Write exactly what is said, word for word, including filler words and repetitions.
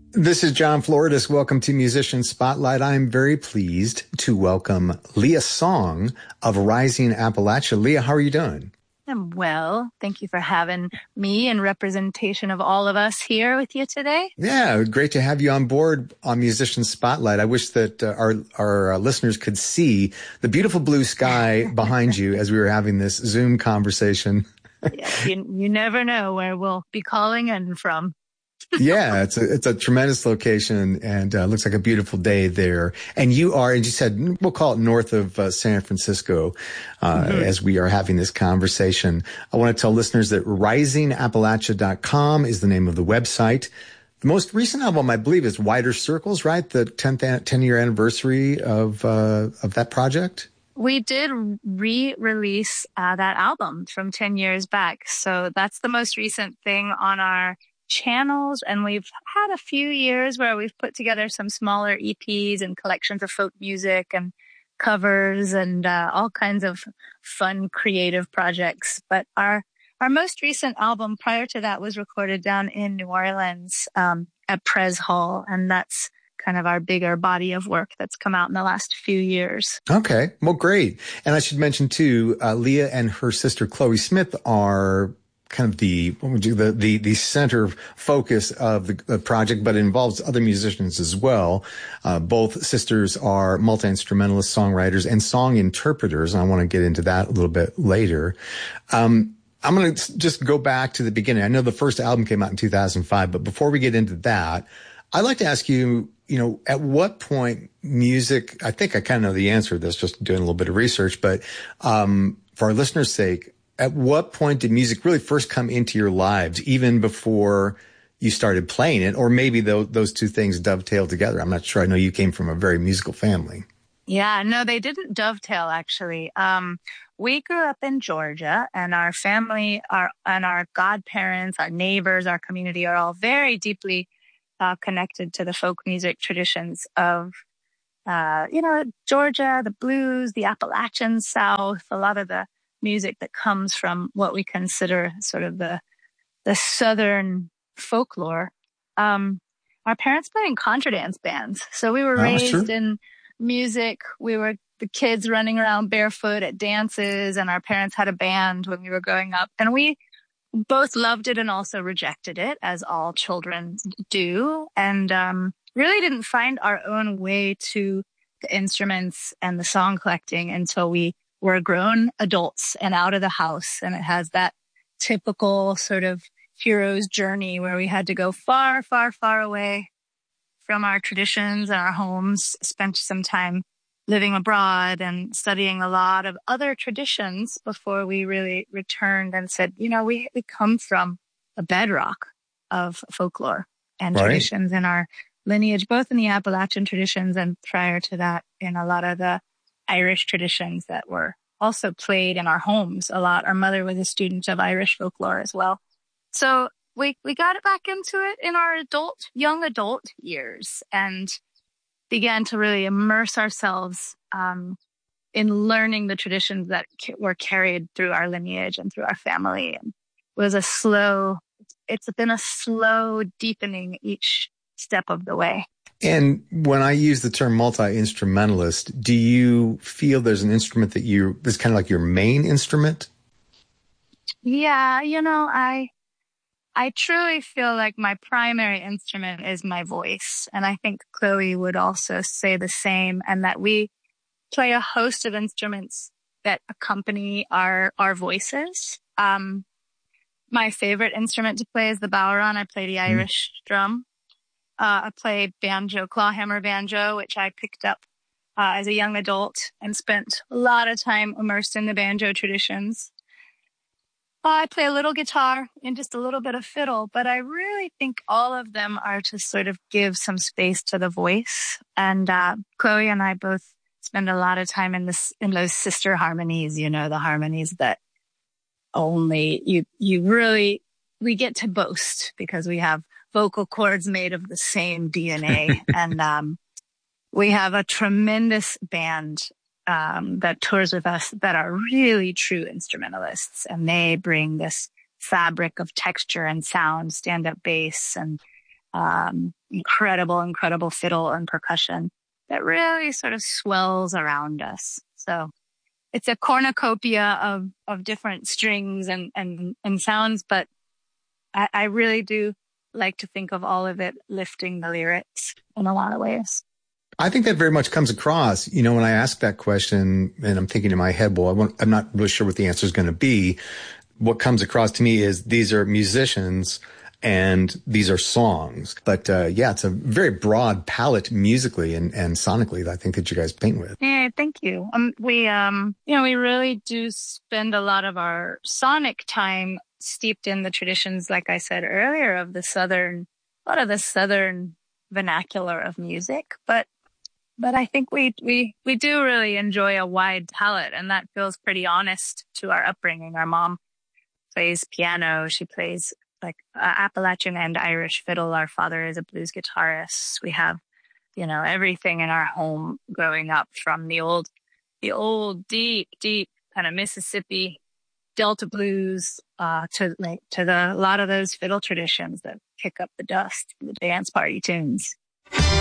This is John Floridas. Welcome to Musician Spotlight. I'm very pleased to welcome Leah Song of Rising Appalachia. Leah, how are you doing? I'm well. Thank you for having me in representation of all of us here with you today. Yeah, great to have you on board on Musician Spotlight. I wish that uh, our our uh, listeners could see the beautiful blue sky behind you as we were having this Zoom conversation. Yeah, you, you never know where we'll be calling in from. Yeah, it's a it's a tremendous location, and uh, looks like a beautiful day there. And you are, and you said we'll call it north of uh, San Francisco, uh, mm-hmm. as we are having this conversation. I want to tell listeners that rising appalachia dot com is the name of the website. The most recent album, I believe, is Wider Circles, right? The tenth ten year anniversary of uh, of that project. We did re-release uh, that album from ten years back, so that's the most recent thing on our channels, and we've had a few years where we've put together some smaller E Ps and collections of folk music and covers and uh, all kinds of fun creative projects. But our our most recent album prior to that was recorded down in New Orleans um, at Pres Hall, and that's kind of our bigger body of work that's come out in the last few years. Okay, well, great. And I should mention too, uh, Leah and her sister Chloe Smith are kind of the, what would you, the, the, the center focus of the, the project, but it involves other musicians as well. Uh, both sisters are multi-instrumentalist songwriters and song interpreters. And I want to get into that a little bit later. Um, I'm going to just go back to the beginning. I know the first album came out in two thousand five, but before we get into that, I'd like to ask you, you know, at what point music, I think I kind of know the answer to this, just doing a little bit of research, but, um, for our listeners' sake, at what point did music really first come into your lives, even before you started playing it? Or maybe those, those two things dovetailed together. I'm not sure. I know you came from a very musical family. Yeah, no, they didn't dovetail, actually. Um, we grew up in Georgia, and our family, our and our godparents, our neighbors, our community are all very deeply uh, connected to the folk music traditions of, uh, you know, Georgia, the blues, the Appalachian South, a lot of the music that comes from what we consider sort of the the Southern folklore. Um, our parents played in contradance bands, so we were Oh, raised sure. in music. We were the kids running around barefoot at dances, and our parents had a band when we were growing up. And we both loved it and also rejected it, as all children do, and um, really didn't find our own way to the instruments and the song collecting until we were grown adults and out of the house. And it has that typical sort of hero's journey where we had to go far, far, far away from our traditions and our homes, spent some time living abroad and studying a lot of other traditions before we really returned and said, you know, we, we come from a bedrock of folklore and Right. traditions in our lineage, both in the Appalachian traditions and prior to that in a lot of the Irish traditions that were also played in our homes a lot. Our mother was a student of Irish folklore as well. So we, we got it back into it in our adult, young adult years and began to really immerse ourselves um, in learning the traditions that ca- were carried through our lineage and through our family. And it was a slow, it's been a slow deepening each step of the way. And when I use the term multi-instrumentalist, do you feel there's an instrument that you, that's kind of like your main instrument? Yeah, you know, I I truly feel like my primary instrument is my voice. And I think Chloe would also say the same, and that we play a host of instruments that accompany our, our voices. Um, my favorite instrument to play is the bodhrán. I play the Irish mm. drum. Uh, I play banjo, clawhammer banjo, which I picked up uh, as a young adult and spent a lot of time immersed in the banjo traditions. Uh, I play a little guitar and just a little bit of fiddle, but I really think all of them are to sort of give some space to the voice. And uh, Chloe and I both spend a lot of time in this in those sister harmonies, you know, the harmonies that only you you really we get to boast because we have vocal cords made of the same D N A. And um, we have a tremendous band um, that tours with us that are really true instrumentalists. And they bring this fabric of texture and sound, stand-up bass, and um, incredible, incredible fiddle and percussion that really sort of swells around us. So it's a cornucopia of, of different strings and, and, and sounds, but I, I really do like to think of all of it lifting the lyrics in a lot of ways. I think that very much comes across, you know, when I ask that question and I'm thinking in my head, well, I want, I'm not really sure what the answer is going to be. What comes across to me is these are musicians and these are songs. But uh, yeah, it's a very broad palette musically and, and sonically, I think, that you guys paint with. Yeah, thank you. Um, we, um, you know, we really do spend a lot of our sonic time steeped in the traditions, like I said earlier, of the Southern, a lot of the Southern vernacular of music. But But I think we, we, we do really enjoy a wide palette, and that feels pretty honest to our upbringing. Our mom plays piano. She plays like uh, Appalachian and Irish fiddle. Our father is a blues guitarist. We have, you know, everything in our home growing up, from the old, the old deep, deep kind of Mississippi Delta blues, uh, to like, to the, a lot of those fiddle traditions that kick up the dust, the dance party tunes.